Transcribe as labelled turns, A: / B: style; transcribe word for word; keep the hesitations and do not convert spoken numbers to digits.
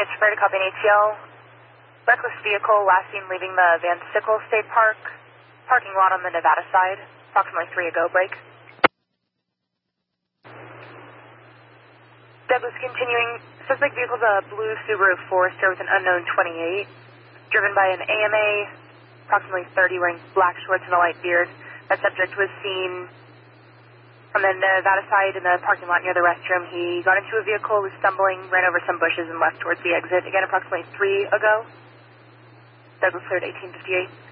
A: units refer to copy an A T L. Reckless vehicle last seen leaving the Van Sickle State Park parking lot on the Nevada side, approximately three ago break. Douglas continuing, suspect vehicle's a blue Subaru Forester with an unknown twenty-eight, driven by an A M A, approximately thirty, wearing black shorts and a light beard. That subject was seen on the Nevada side in the parking lot near the restroom. He got into a vehicle, was stumbling, ran over some bushes, and left towards the exit. Again, approximately three ago. Douglas cleared eighteen fifty-eight.